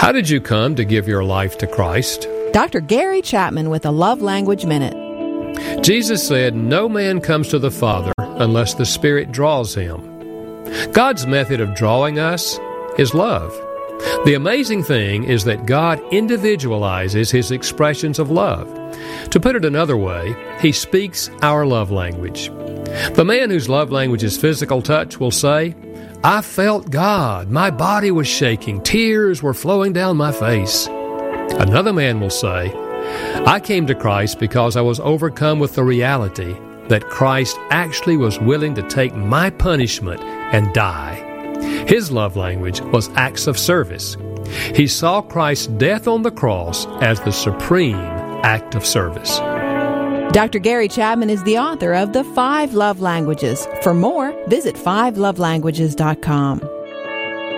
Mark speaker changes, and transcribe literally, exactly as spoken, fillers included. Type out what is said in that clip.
Speaker 1: How did you come to give your life to Christ?
Speaker 2: Doctor Gary Chapman with a Love Language Minute.
Speaker 1: Jesus said, "No man comes to the Father unless the Spirit draws him." God's method of drawing us is love. The amazing thing is that God individualizes His expressions of love. To put it another way, He speaks our love language. The man whose love language is physical touch will say, "I felt God. My body was shaking. Tears were flowing down my face." Another man will say, "I came to Christ because I was overcome with the reality that Christ actually was willing to take my punishment and die." His love language was acts of service. He saw Christ's death on the cross as the supreme act of service.
Speaker 2: Doctor Gary Chapman is the author of The Five Love Languages. For more, visit five love languages dot com.